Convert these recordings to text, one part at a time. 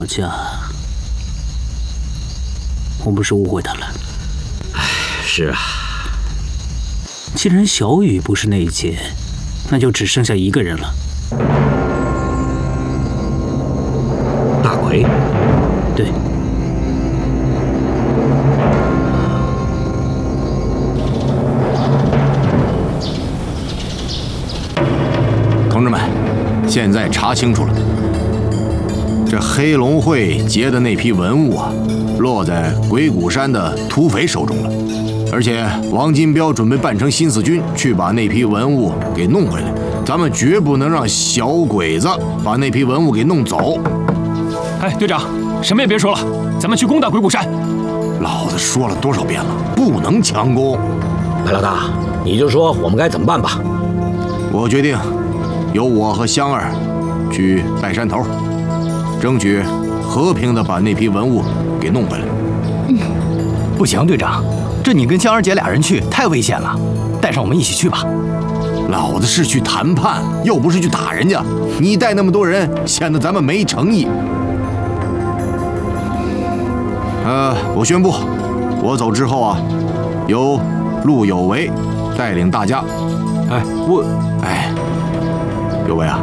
家，我不是误会他了。 哎，是啊。 既然小雨不是那一届，那就只剩下一个人了。 大奎。 对。 同志们，现在查清楚了。 这黑龙会劫的那批文物啊，落在鬼谷山的土匪手中了，而且王金彪准备扮成新四军去把那批文物给弄回来。咱们绝不能让小鬼子把那批文物给弄走。 哎，队长，什么也别说了，咱们去攻打鬼谷山。 老子说了多少遍了，不能强攻。 白老大，你就说我们该怎么办吧。 我决定，由我和香儿去拜山头。 争取和平的把那批文物给弄回来。 不行，队长，这你跟香儿姐俩人去太危险了，带上我们一起去吧。 老子是去谈判，又不是去打人家。你带那么多人，显得咱们没诚意。我宣布，我走之后啊，由陆有为带领大家。有为啊。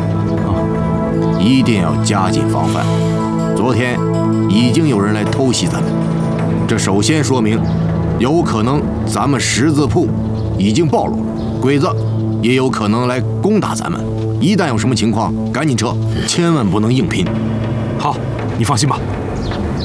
一定要加紧防范。昨天已经有人来偷袭咱们，这首先说明，有可能咱们十字铺已经暴露了，鬼子也有可能来攻打咱们。一旦有什么情况，赶紧撤，千万不能硬拼。 好，你放心吧。